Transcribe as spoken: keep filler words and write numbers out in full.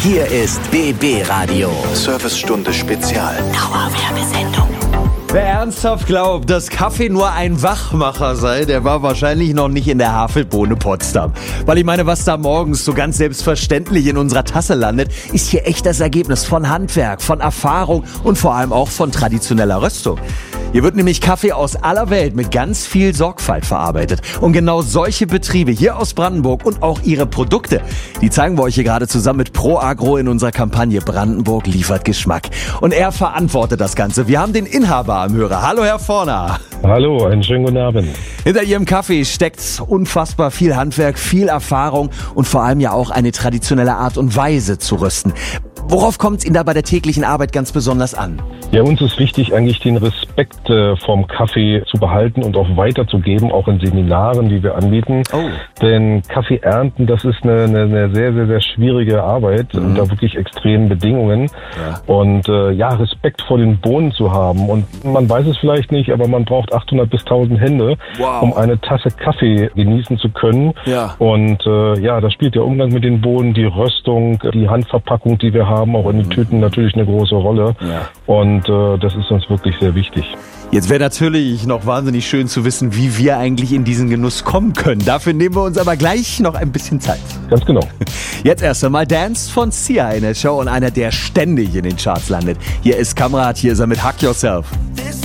Hier ist B B Radio. Servicestunde Spezial. Dauerwerbesendung. Wer ernsthaft glaubt, dass Kaffee nur ein Wachmacher sei, der war wahrscheinlich noch nicht in der Havelbohne Potsdam. Weil ich meine, was da morgens so ganz selbstverständlich in unserer Tasse landet, ist hier echt das Ergebnis von Handwerk, von Erfahrung und vor allem auch von traditioneller Röstung. Hier wird nämlich Kaffee aus aller Welt mit ganz viel Sorgfalt verarbeitet. Und genau solche Betriebe hier aus Brandenburg und auch ihre Produkte, die zeigen wir euch hier gerade zusammen mit ProAgro in unserer Kampagne Brandenburg liefert Geschmack. Und er verantwortet das Ganze. Wir haben den Inhaber am Hörer. Hallo, Herr Forner. Hallo, einen schönen guten Abend. Hinter Ihrem Kaffee steckt unfassbar viel Handwerk, viel Erfahrung und vor allem ja auch eine traditionelle Art und Weise zu rösten. Worauf kommt es Ihnen da bei der täglichen Arbeit ganz besonders an? Ja, uns ist wichtig, eigentlich den Respekt äh, vom Kaffee zu behalten und auch weiterzugeben, auch in Seminaren, die wir anbieten. Oh. Denn Kaffee ernten, das ist eine, eine, eine sehr, sehr, sehr schwierige Arbeit Mhm. unter wirklich extremen Bedingungen. Ja. Und äh, ja, Respekt vor den Bohnen zu haben. Und man weiß es vielleicht nicht, aber man braucht achthundert bis tausend Hände, Wow. um eine Tasse Kaffee genießen zu können. Ja. Und äh, ja, da spielt der Umgang mit den Bohnen, die Röstung, die Handverpackung, die wir haben, auch in den Tüten natürlich eine große Rolle. Ja. Und äh, das ist uns wirklich sehr wichtig. Jetzt wäre natürlich noch wahnsinnig schön zu wissen, wie wir eigentlich in diesen Genuss kommen können. Dafür nehmen wir uns aber gleich noch ein bisschen Zeit. Ganz genau. Jetzt erst einmal Dance von Sia in der Show und einer, der ständig in den Charts landet. Hier ist Kamrat, hier ist er mit Hack Yourself. This